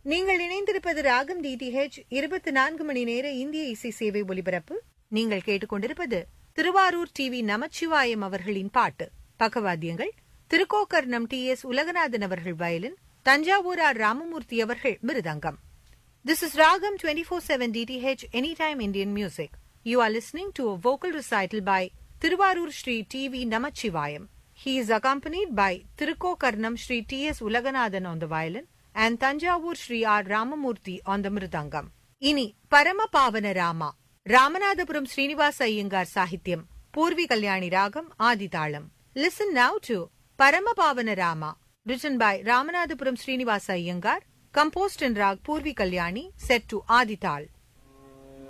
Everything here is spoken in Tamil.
நீங்கள் இணைந்திருப்பது ராகம் டிடிஹெச் 24 மணி நேர இந்திய இசை சேவை ஒலிபரப்பு. நீங்கள் கேட்டுக்கொண்டிருப்பது திருவாரூர் டிவி நமச்சிவாயம் அவர்களின் பாட்டு. பக்கவாத்தியங்கள் திருக்கோக்கர்ணம் டி.எஸ். உலகநாதன் அவர்கள் வயலின், தஞ்சாவூர் ஆர். ராமமூர்த்தி அவர்கள் மிருதங்கம். This is Ragam 24/7 DTH Anytime Indian Music. You are listening to a vocal recital by Thiruvarur Shri T.V. Namachivayam. He is accompanied by Tirukkokarnam Shri T.S. Ulaganathan on the violin and Thanjavur Shri R. Ramamurthy on the mridangam. Ini Parama Pavana Rama, Ramanathapuram Srinivasa Iyengar Sahityam, Purvi Kalyani Ragam Adithalam. Listen now to Parama Pavana Rama, written by Ramanathapuram Srinivasa Iyengar, composed in Rag Purvi Kalyani, set to Adithal.